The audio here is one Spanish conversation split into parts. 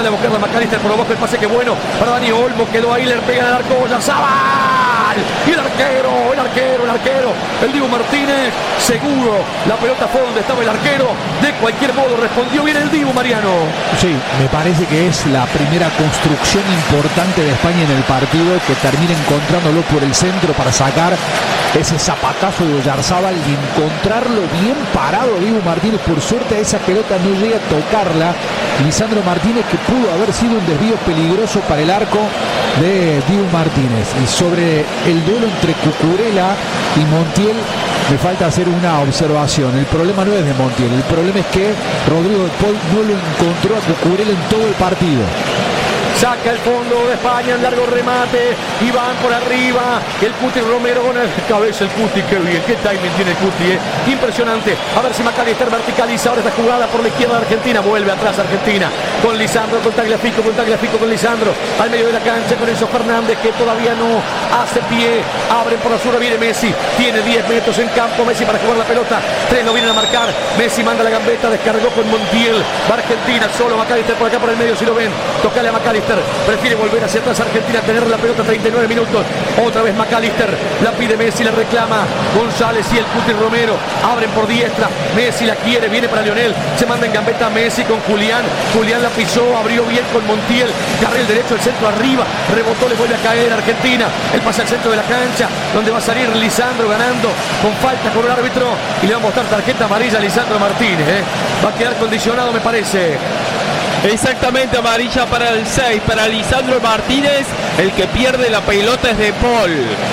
Sale a buscar a McAllister por abajo, el pase que bueno para Dani Olmo, quedó ahí, le pegan al arco Oyarzabal. Y el arquero, el Dibu Martínez, seguro, la pelota fue donde estaba el arquero, de cualquier modo respondió bien el Dibu, Mariano. Sí, me parece que es la primera construcción importante de España en el partido, que termina encontrándolo por el centro para sacar ese zapatazo de Oyarzabal y encontrarlo bien parado Dibu Martínez. Por suerte esa pelota no llega a tocarla Lisandro Martínez, que pudo haber sido un desvío peligroso para el arco de Dibu Martínez. Y sobre el duelo entre Cucurella y Montiel me falta hacer una observación. El problema no es de Montiel, el problema es que Rodrigo de Paul no lo encontró a Cucurella en todo el partido. Saca el fondo de España, un largo remate, y van por arriba, el Cuti Romero con el cabeza, el Cuti, qué bien, qué timing tiene el Cuti, impresionante. A ver si McAllister verticaliza ahora esta jugada por la izquierda de Argentina, vuelve atrás Argentina, con Lisandro, con Tagliafico con Lisandro, al medio de la cancha con Enzo Fernández, que todavía no hace pie, abren por la zurda, viene Messi, tiene 10 metros en campo, Messi para jugar la pelota, 3 lo vienen a marcar, Messi manda la gambeta, descargó con Montiel, va Argentina, solo McAllister por acá por el medio, si lo ven, tocale a McAllister, prefiere volver hacia atrás Argentina, tener la pelota 39 minutos, otra vez McAllister, la pide Messi, la reclama González y el Cuti Romero, abren por diestra, Messi la quiere, viene para Lionel, se manda en gambeta Messi con Julián la pisó, abrió bien con Montiel, carril derecho, el centro arriba, rebotó, le vuelve a caer Argentina, el pase al centro de la cancha, donde va a salir Lisandro ganando, con falta con el árbitro, y le va a mostrar tarjeta amarilla a Lisandro Martínez, va a quedar condicionado me parece. Exactamente, amarilla para el 6, para Lisandro Martínez. El que pierde la pelota es De Paul.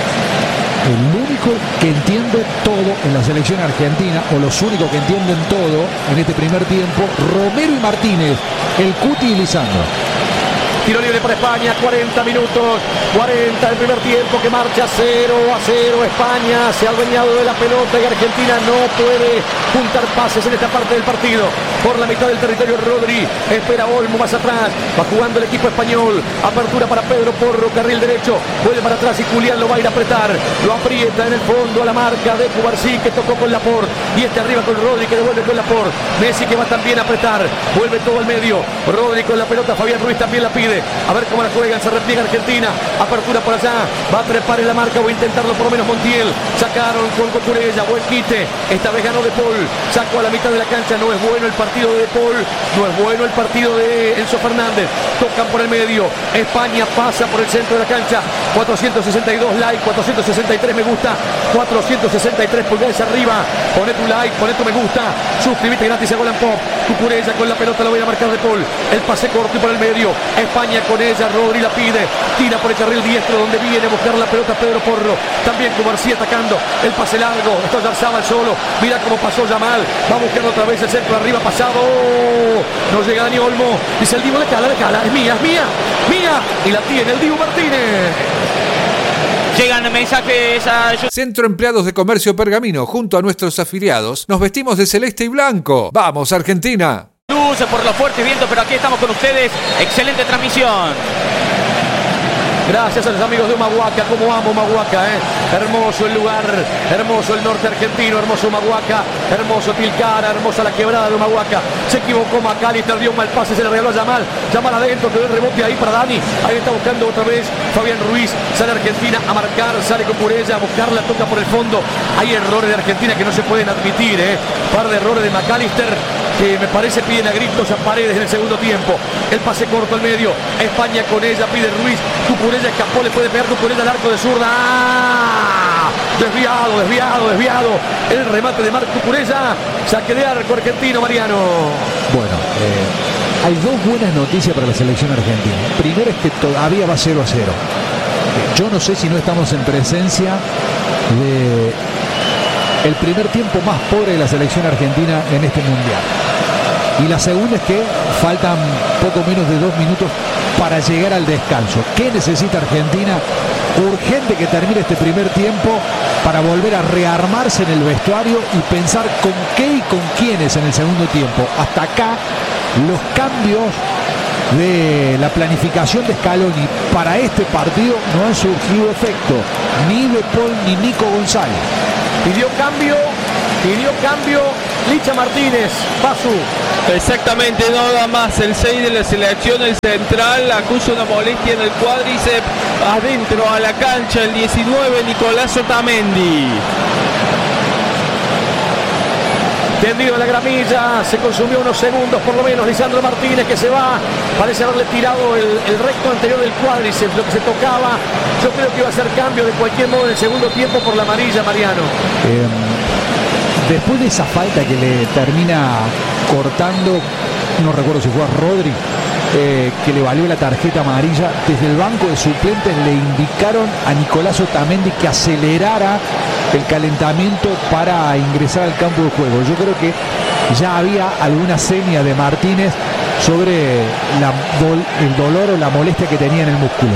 El único que entiende todo en la selección argentina, o los únicos que entienden todo en este primer tiempo, Romero y Martínez, el Cuti y Lisandro. Tiro libre para España, 40 minutos, 40 del primer tiempo, que marcha 0-0. España se ha adueñado de la pelota y Argentina no puede juntar pases en esta parte del partido. Por la mitad del territorio Rodri, espera Olmo más atrás, va jugando el equipo español, apertura para Pedro Porro, carril derecho, vuelve para atrás y Julián lo va a ir a apretar, lo aprieta en el fondo a la marca de Cubarsí, que tocó con Laporte, y arriba con Rodri, que devuelve con Laporte, Messi que va también a apretar, vuelve todo al medio, Rodri con la pelota, Fabián Ruiz también la pide, a ver cómo la juegan, se repliega Argentina, apertura por allá, va a trepar en la marca, o a intentarlo por lo menos Montiel, sacaron con Cucurella, buen quite, esta vez ganó De Paul, sacó a la mitad de la cancha, no es bueno el partido de De Paul, no es bueno el partido de Enzo Fernández, tocan por el medio, España pasa por el centro de la cancha, 462 like, 463 me gusta, 463 pulgares arriba, poné tu like, poné tu me gusta, suscríbete gratis a Golan Pop, Cucurella con la pelota, lo voy a marcar De Paul, el pase corto y por el medio, España con ella, Rodri la pide, tira por el carril diestro donde viene a buscar la pelota Pedro Porro, también Cubarsí atacando, el pase largo, está Oyarzabal solo, mira cómo pasó Yamal, va a buscar otra vez el centro arriba, pasado, no llega Dani Olmo, dice el Dibu, le cala, es mía, y la tiene el Dibu Martínez. Llegan mensajes a... Centro Empleados de Comercio Pergamino, junto a nuestros afiliados, nos vestimos de celeste y blanco. ¡Vamos, Argentina! Luce por los fuertes vientos, pero aquí estamos con ustedes. Excelente transmisión. Gracias a los amigos de Humahuaca, como amo Humahuaca, hermoso el lugar, hermoso el norte argentino, hermoso Humahuaca, hermoso Tilcara, hermosa la quebrada de Humahuaca. Se equivocó McAllister, dio un mal pase, se le regaló a Yamal adentro, quedó el rebote ahí para Dani, ahí está buscando otra vez Fabián Ruiz, sale Argentina a marcar, sale con Cucurella a buscarla, toca por el fondo, hay errores de Argentina que no se pueden admitir, par de errores de McAllister que me parece piden a gritos a Paredes en el segundo tiempo, el pase corto al medio, España con ella, pide Ruiz, Cucurella escapó, le puede pegar Cucurella al arco de zurda, desviado, el remate de Marc Cucurella, saque de arco argentino, Mariano. Bueno, hay dos buenas noticias para la selección argentina. Primero es que todavía va 0-0. Yo no sé si no estamos en presencia de el primer tiempo más pobre de la selección argentina en este mundial. Y la segunda es que faltan poco menos de 2 minutos para llegar al descanso. ¿Qué necesita Argentina? Urgente que termine este primer tiempo para volver a rearmarse en el vestuario y pensar con qué y con quiénes en el segundo tiempo. Hasta acá los cambios de la planificación de Scaloni para este partido no han surgido efecto. Ni De Paul ni Nico González. Pidió cambio Licha Martínez, Pasu. Exactamente, nada más. El 6 de la selección, el central, acusa una molestia en el cuádriceps. Adentro a la cancha, el 19, Nicolás Otamendi. Tendido en la gramilla, se consumió unos segundos por lo menos. Lisandro Martínez, que se va, parece haberle tirado el recto anterior del cuádriceps, lo que se tocaba. Yo creo que iba a ser cambio de cualquier modo en el segundo tiempo por la amarilla, Mariano. Después de esa falta que le termina cortando, no recuerdo si fue a Rodri, que le valió la tarjeta amarilla, desde el banco de suplentes le indicaron a Nicolás Otamendi que acelerara el calentamiento para ingresar al campo de juego. Yo creo que ya había alguna seña de Martínez sobre el dolor o la molestia que tenía en el músculo.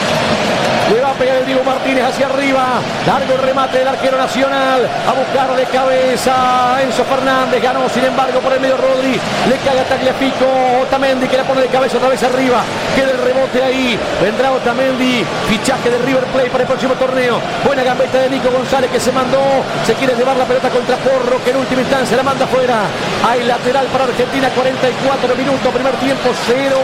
Le va a pegar el Diego Martínez hacia arriba. Largo el remate del arquero nacional. A buscar de cabeza Enzo Fernández. Ganó sin embargo por el medio Rodri. Le cae a Tagliafico. Otamendi que la pone de cabeza otra vez arriba. Queda el rebote ahí. Vendrá Otamendi. Fichaje de River Plate para el próximo torneo. Buena gambeta de Nico González que se mandó. Se quiere llevar la pelota contra Porro, que en última instancia la manda fuera. Hay lateral para Argentina. 44 minutos. Primer tiempo 0-0.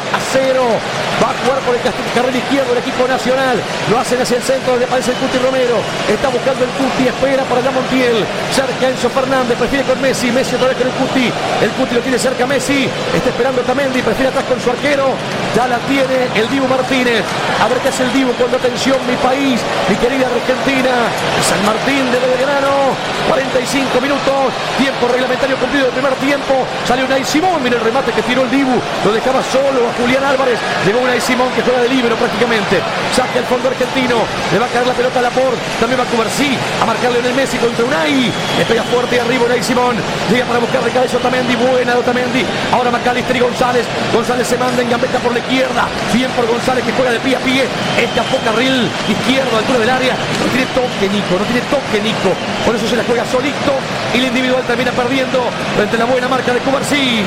Va a jugar por el carril izquierdo el equipo nacional. Lo hacen hacia el centro donde aparece el Cuti Romero. Está buscando el Cuti, espera para allá Montiel. Cerca Enzo Fernández, prefiere con Messi. Messi otra vez con el Cuti. El Cuti lo tiene cerca Messi. Está esperando Otamendi, prefiere atrás con su arquero. Ya la tiene el Dibu Martínez. A ver qué hace el Dibu cuando atención mi país, mi querida Argentina. San Martín de Belgrano. 45 minutos. Tiempo reglamentario cumplido del primer tiempo. Sale Unai Simón. Mira el remate que tiró el Dibu. Lo dejaba solo a Julián Álvarez. Llegó Unai Simón que juega de libero prácticamente. Saca el fondo argentino, le va a caer la pelota a Laporte, también va a Cubarsí, a marcarle en el Messi contra Unai, le pega fuerte arriba Unai Simón, llega para buscar de cabeza Otamendi, buena Otamendi, ahora McAllister y González se manda en gambeta por la izquierda, bien por González que juega de pie a pie, escapó carril izquierdo, altura del área, no tiene toque Nico, por eso se la juega solito y el individual termina perdiendo frente a la buena marca de Cubarsí.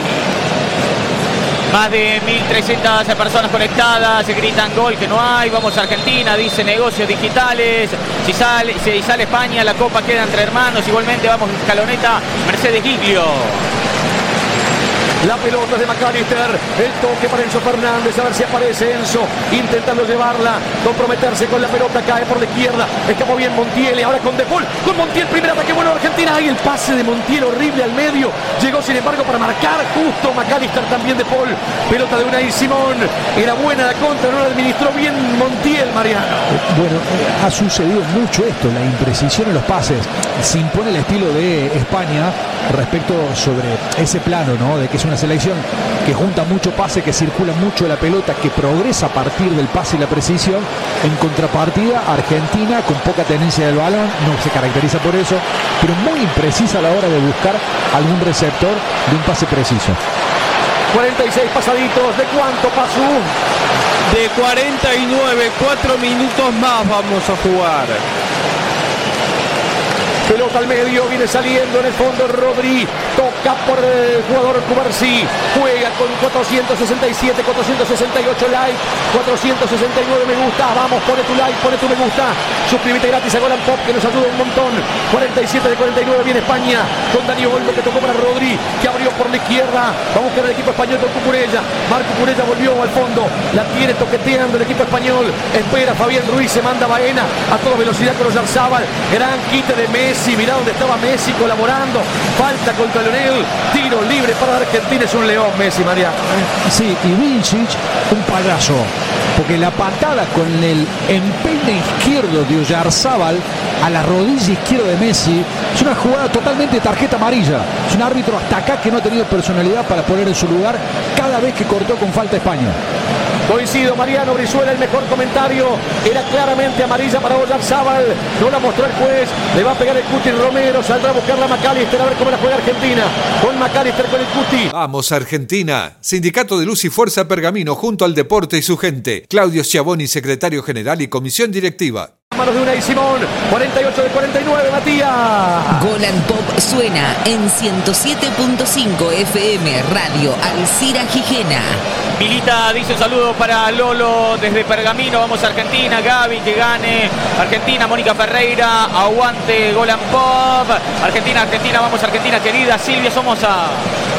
Más de 1.300 personas conectadas, se gritan gol que no hay, vamos a Argentina, dice negocios digitales, si sale España, la copa queda entre hermanos, igualmente vamos escaloneta, Mercedes Giglio. La pelota de McAllister, el toque para Enzo Fernández, a ver si aparece Enzo, intentando llevarla, comprometerse con la pelota, cae por la izquierda, escapó bien Montiel y ahora con De Paul, con Montiel, primer ataque bueno de Argentina, y el pase de Montiel horrible al medio, llegó sin embargo para marcar justo McAllister, también De Paul, pelota de Unai Simón, era buena la contra, no la administró bien Montiel, Mariano. Bueno, ha sucedido mucho esto, la imprecisión en los pases, se impone el estilo de España respecto sobre ese plano, ¿no? De que es una selección que junta mucho pase, que circula mucho la pelota, que progresa a partir del pase y la precisión. En contrapartida, Argentina, con poca tenencia del balón, no se caracteriza por eso, pero muy imprecisa a la hora de buscar algún receptor de un pase preciso. 46 pasaditos, ¿de cuánto pasó? De 49, 4 minutos más vamos a jugar. Pelota al medio, viene saliendo en el fondo Rodri, toca por el jugador Cubarsí, juega con 467, 468 like, 469 me gusta, vamos, pone tu like, pone tu me gusta, suscríbete gratis a Golan Pop que nos ayuda un montón. 47 de 49 viene España, con Dani Olmo que tocó para Rodri, que abrió por la izquierda, va a buscar el equipo español con Cucurella, Marco Cucurella volvió al fondo, la tiene toqueteando el equipo español, espera Fabián Ruiz, se manda Baena, a toda velocidad con Oyarzábal, gran quite de Messi. Mirá dónde estaba Messi colaborando. Falta contra Leonel. Tiro libre para Argentina. Es un león Messi, Mariano. Sí, y Vincic, un payaso. Porque la patada con el empeine izquierdo de Oyarzábal a la rodilla izquierda de Messi es una jugada totalmente tarjeta amarilla. Es un árbitro hasta acá que no ha tenido personalidad para poner en su lugar cada vez que cortó con falta España. Coincido, Mariano Brizuela, el mejor comentario. Era claramente amarilla para Oyarzábal. No la mostró el juez. Le va a pegar el Cuti Romero. Saldrá a buscarla McAllister. A ver cómo la juega Argentina. Con McAllister, con el Cuti. Vamos, Argentina. Sindicato de Luz y Fuerza Pergamino junto al deporte y su gente. Claudio Schiavoni, secretario general y comisión directiva. Manos de Unai Simón, 48 de 49, Matías. Golan Pop suena en 107.5 FM Radio Alcira Gijena. Milita dice un saludo para Lolo desde Pergamino. Vamos a Argentina. Gaby, que gane Argentina. Mónica Ferreira, aguante Golan Pop. Argentina, Argentina, vamos Argentina querida. Silvia Somoza.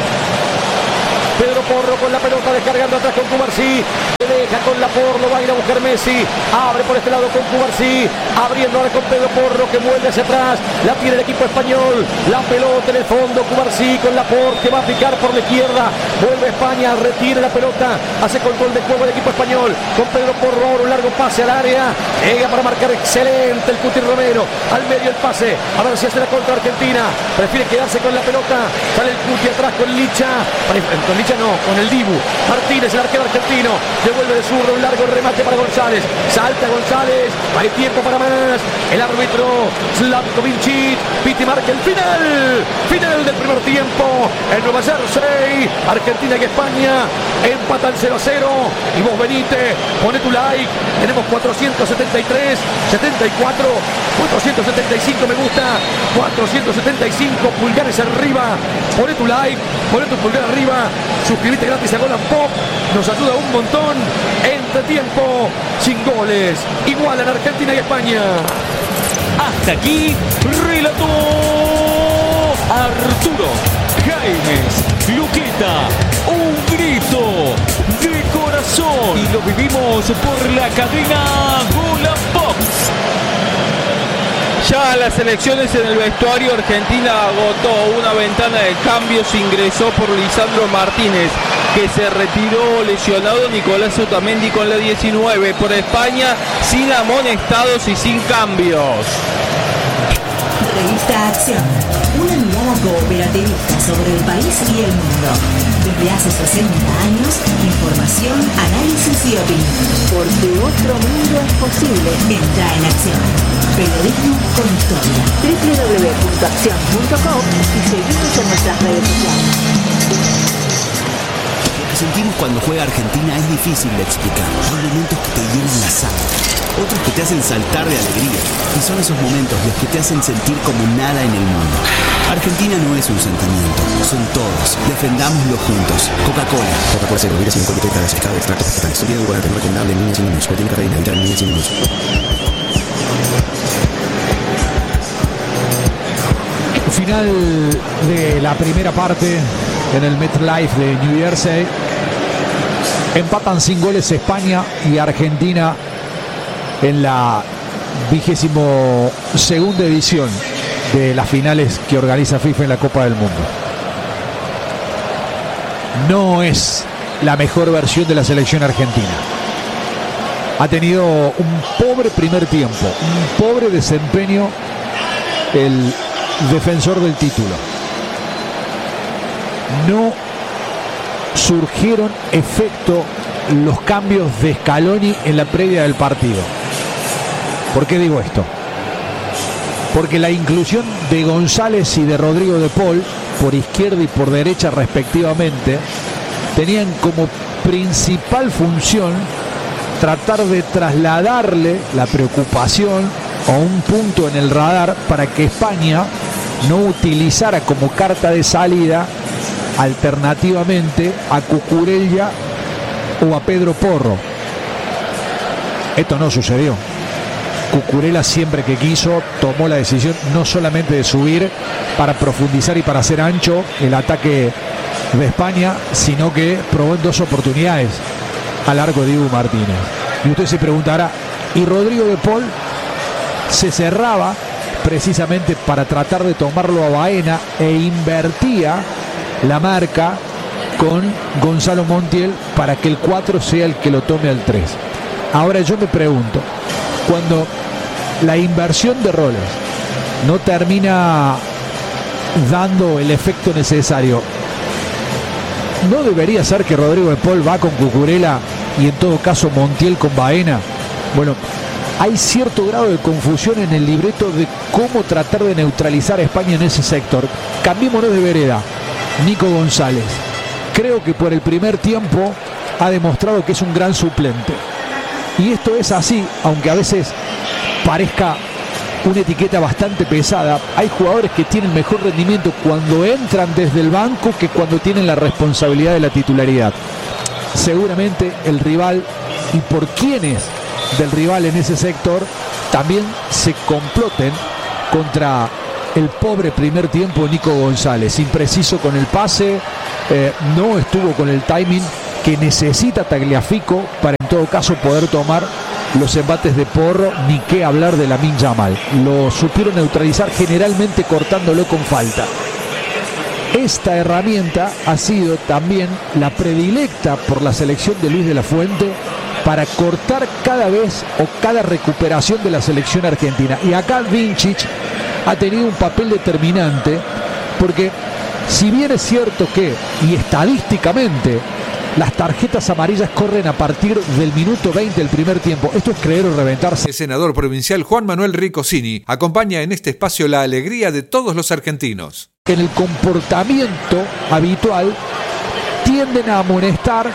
Pedro Porro con la pelota, descargando atrás con Cubarsí. Se deja con la Porro, va a ir a buscar Messi. Abre por este lado con Cubarsí. Abriendo ahora con Pedro Porro, que vuelve hacia atrás. La tiene el equipo español. La pelota en el fondo. Cubarsí con la Porro, que va a picar por la izquierda. Vuelve España, retira la pelota. Hace control de juego el equipo español. Con Pedro Porro ahora un largo pase al área. Llega para marcar excelente el Cuti Romero. Al medio el pase. A ver si hace la contra Argentina. Prefiere quedarse con la pelota. Sale el Cuti atrás con Licha. Con Licha no, con el Dibu. Martínez, el arquero argentino. Devuelve de zurdo, un largo remate para González. Salta González. No hay tiempo para más. El árbitro Zlatko Vincic. Piti marca el final. Final del primer tiempo. En Nueva Jersey. Argentina y España empatan 0-0. Y vos venite, poné tu like. Tenemos 473, 74, 475 me gusta, 475 pulgares arriba. Poné tu like, poné tu pulgar arriba. Suscríbete gratis a Golan Pop. Nos ayuda un montón. Entretiempo sin goles. Igualan Argentina y España. Hasta aquí, relató Arturo Jaimes Luqueta. Un grito de corazón. Y lo vivimos por la cadena Golan Pop. Ya las elecciones en el vestuario, Argentina agotó una ventana de cambios, ingresó por Lisandro Martínez, que se retiró lesionado. Nicolás Otamendi con la 19, por España sin amonestados y sin cambios. Revista Acción, una mirada cooperativista sobre el país y el mundo. Desde hace 60 años, información, análisis y opinión. Porque otro mundo es posible. Entra en Acción. Periodismo con historia. www.accion.com y seguimos en nuestras redes sociales. Lo que sentimos cuando juega Argentina es difícil de explicar. Hay momentos que te llenan la sangre, otros que te hacen saltar de alegría. Y son esos momentos los que te hacen sentir como nada en el mundo. Argentina no es un sentimiento, son todos. Defendámoslo juntos. Coca-Cola. Coca-Cola cero, bebida sin alcohol, botella desecada de extractos vegetales. Sonido edulcorante no recomendable en niñas y niños. Contiene cafeína, evitar en niñas y niños. Final de la primera parte en el MetLife de New Jersey. Empatan sin goles España y Argentina en la 22ª edición de las finales que organiza FIFA en la Copa del Mundo. No es la mejor versión de la selección argentina. Ha tenido un pobre primer tiempo, un pobre desempeño el defensor del título. No surgieron efecto los cambios de Scaloni en la previa del partido. ¿Por qué digo esto? Porque la inclusión de González y de Rodrigo de Paul por izquierda y por derecha respectivamente tenían como principal función tratar de trasladarle la preocupación a un punto en el radar para que España no utilizara como carta de salida alternativamente a Cucurella o a Pedro Porro. Esto no sucedió. Cucurella, siempre que quiso, tomó la decisión no solamente de subir para profundizar y para hacer ancho el ataque de España, sino que probó en 2 oportunidades al arco de Dibu Martínez. Y usted se preguntará, ¿y Rodrigo de Paul se cerraba precisamente para tratar de tomarlo a Baena e invertía la marca con Gonzalo Montiel para que el 4 sea el que lo tome al 3? Ahora yo me pregunto, cuando la inversión de roles no termina dando el efecto necesario, ¿no debería ser que Rodrigo de Paul va con Cucurella y en todo caso Montiel con Baena? Bueno, hay cierto grado de confusión en el libreto de cómo tratar de neutralizar a España en ese sector. Cambiémonos de vereda. Nico González, creo que por el primer tiempo ha demostrado que es un gran suplente. Y esto es así, aunque a veces parezca una etiqueta bastante pesada. Hay jugadores que tienen mejor rendimiento cuando entran desde el banco que cuando tienen la responsabilidad de la titularidad. Seguramente el rival y por quienes del rival en ese sector también se comploten contra el pobre primer tiempo de Nico González, impreciso con el pase, no estuvo con el timing que necesita Tagliafico para en todo caso poder tomar los embates de Porro, ni qué hablar de Lamine Yamal. Lo supieron neutralizar generalmente cortándolo con falta. Esta herramienta ha sido también la predilecta por la selección de Luis de la Fuente para cortar cada vez o cada recuperación de la selección argentina. Y acá Vincic ha tenido un papel determinante, porque si bien es cierto que, y estadísticamente, las tarjetas amarillas corren a partir del minuto 20 del primer tiempo. Esto es creer o reventarse. El senador provincial Juan Manuel Ricosini acompaña en este espacio la alegría de todos los argentinos. En el comportamiento habitual tienden a amonestar,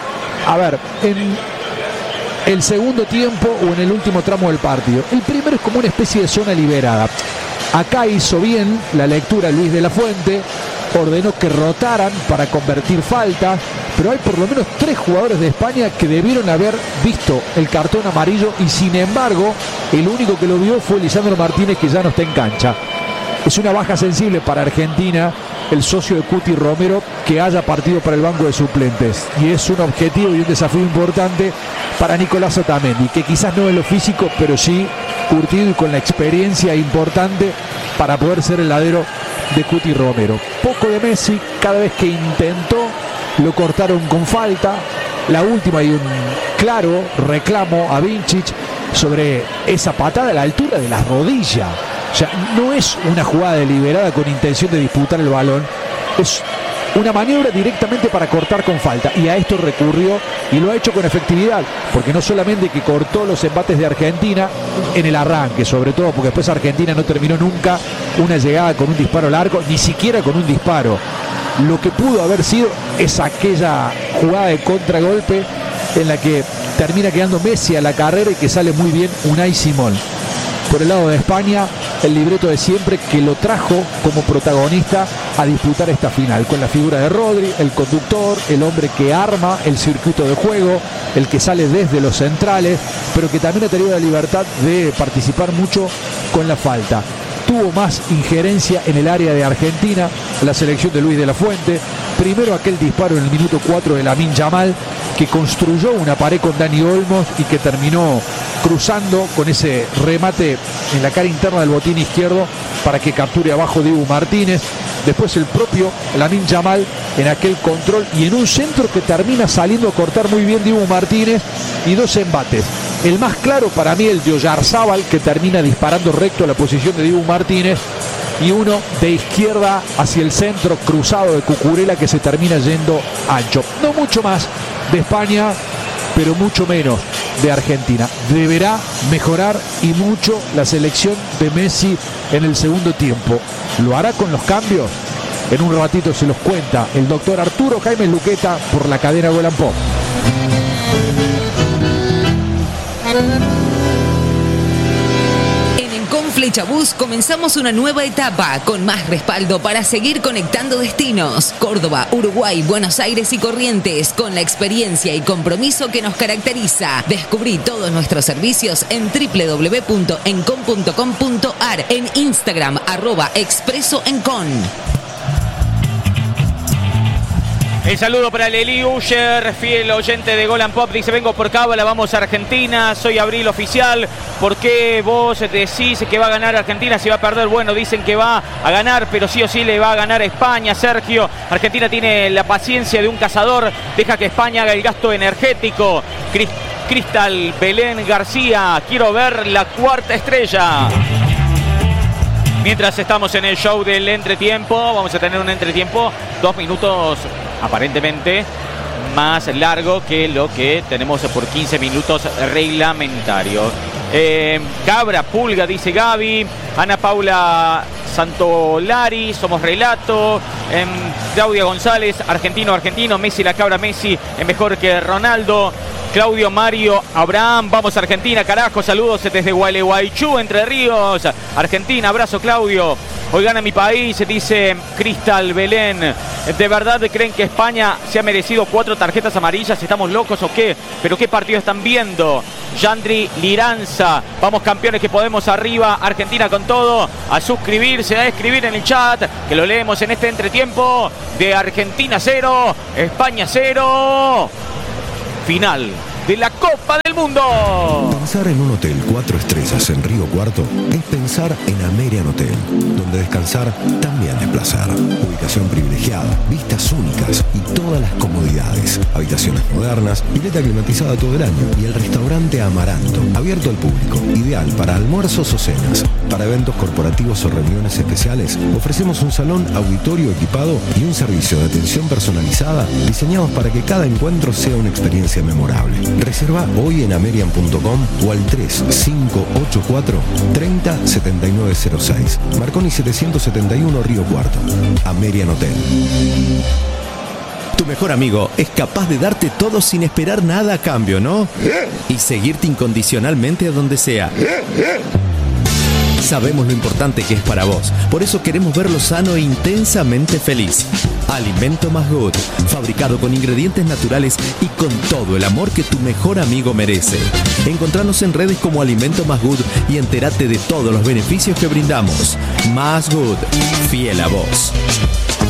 en el segundo tiempo o en el último tramo del partido. El primero es como una especie de zona liberada. Acá hizo bien la lectura Luis de la Fuente, ordenó que rotaran para convertir falta, pero hay por lo menos 3 jugadores de España que debieron haber visto el cartón amarillo y sin embargo el único que lo vio fue Lisandro Martínez, que ya no está en cancha. Es una baja sensible para Argentina el socio de Cuti Romero que haya partido para el banco de suplentes, y es un objetivo y un desafío importante para Nicolás Otamendi, que quizás no en lo físico pero sí curtido y con la experiencia importante para poder ser el ladero de Cuti Romero. Poco de Messi, cada vez que intentó lo cortaron con falta. La última, hay un claro reclamo a Vincic sobre esa patada a la altura de la rodilla. O sea, no es una jugada deliberada con intención de disputar el balón, es una maniobra directamente para cortar con falta, y a esto recurrió y lo ha hecho con efectividad, porque no solamente que cortó los embates de Argentina en el arranque, sobre todo porque después Argentina no terminó nunca una llegada con un disparo largo, ni siquiera con un disparo. Lo que pudo haber sido es aquella jugada de contragolpe en la que termina quedando Messi a la carrera y que sale muy bien Unai Simón. Por el lado de España, el libreto de siempre, que lo trajo como protagonista a disputar esta final, con la figura de Rodri, el conductor, el hombre que arma el circuito de juego, el que sale desde los centrales, pero que también ha tenido la libertad de participar mucho con la falta. Tuvo más injerencia en el área de Argentina la selección de Luis de la Fuente. Primero aquel disparo en el minuto 4 de Lamine Yamal, que construyó una pared con Dani Olmos y que terminó cruzando con ese remate en la cara interna del botín izquierdo para que capture abajo Dibu Martínez. Después el propio Lamine Yamal en aquel control y en un centro que termina saliendo a cortar muy bien Dibu Martínez, y 2 embates. El más claro para mí el de Oyarzábal, que termina disparando recto a la posición de Dibu Martínez, y uno de izquierda hacia el centro cruzado de Cucurella que se termina yendo ancho. No mucho más de España, pero mucho menos de Argentina. Deberá mejorar y mucho la selección de Messi en el segundo tiempo. ¿Lo hará con los cambios? En un ratito se los cuenta el doctor Arturo Jaime Luqueta por la cadena Golan Pop. En Encon Flechabús comenzamos una nueva etapa con más respaldo para seguir conectando destinos. Córdoba, Uruguay, Buenos Aires y Corrientes, con la experiencia y compromiso que nos caracteriza. Descubrí todos nuestros servicios en www.encon.com.ar, en Instagram @expresoencon. El saludo para Leli Usher, fiel oyente de Golan Pop. Dice: vengo por cábala, vamos a Argentina, soy Abril Oficial. ¿Por qué vos decís que va a ganar Argentina si va a perder? Bueno, dicen que va a ganar, pero sí o sí le va a ganar España, Sergio. Argentina tiene la paciencia de un cazador, deja que España haga el gasto energético. Cristal Belén García, quiero ver la 4ª estrella. Mientras estamos en el show del entretiempo, vamos a tener un entretiempo 2 minutos aparentemente más largo que lo que tenemos por 15 minutos reglamentarios. Cabra, Pulga, dice Gaby. Ana Paula Santolari, somos relato. Claudia González, argentino, Messi, la cabra Messi es mejor que Ronaldo. Claudio Mario Abraham, vamos Argentina, carajo, saludos desde Gualeguaychú, Entre Ríos, Argentina, abrazo Claudio. Hoy gana mi país, dice Cristal Belén. ¿De verdad creen que España se ha merecido 4 tarjetas amarillas? ¿Estamos locos o qué? ¿Pero qué partido están viendo? Yandri Liranza, vamos campeones que podemos arriba, Argentina con todo, a suscribirse, a escribir en el chat, que lo leemos en este entretiempo de Argentina 0, España 0, final de la Copa del Mundo. Pensar en un hotel 4 estrellas en Río Cuarto es pensar en Amerian Hotel, donde descansar también es placer. Ubicación privilegiada, vistas únicas y todas las comodidades. Habitaciones modernas, pileta climatizada todo el año y el restaurante Amaranto, abierto al público, ideal para almuerzos o cenas. Para eventos corporativos o reuniones especiales, ofrecemos un salón auditorio equipado y un servicio de atención personalizada diseñados para que cada encuentro sea una experiencia memorable. Reserva hoy en amerian.com o al 3584-307906. Marconi 771 Río Cuarto. Amerian Hotel. Tu mejor amigo es capaz de darte todo sin esperar nada a cambio, ¿no? Y seguirte incondicionalmente a donde sea. Sabemos lo importante que es para vos, por eso queremos verlo sano e intensamente feliz. Alimento Más Good, fabricado con ingredientes naturales y con todo el amor que tu mejor amigo merece. Encontranos en redes como Alimento Más Good y entérate de todos los beneficios que brindamos. Más Good, fiel a vos.